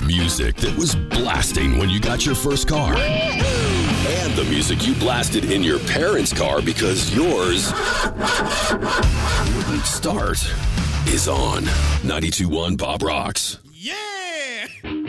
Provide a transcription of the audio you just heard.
music that was blasting when you got your first car. And the music you blasted in your parents' car because yours wouldn't start is on 92.1 Pop Rocks.